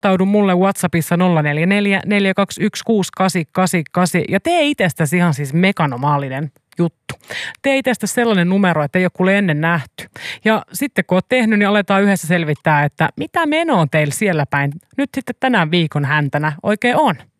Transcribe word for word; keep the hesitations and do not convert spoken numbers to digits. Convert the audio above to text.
ilmoittaudu mulle WhatsAppissa nolla neljä neljä neljä kaksi yksi kuusi kahdeksan kahdeksan kahdeksan ja tee itsestäsi ihan siis mekanomaalinen juttu. Tee itsestäsi sellainen numero, että ei ole kuule ennen nähty. Ja sitten kun oot tehnyt, niin aletaan yhdessä selvittää, että mitä menoa teillä siellä päin nyt sitten tänään viikon häntänä oikein on.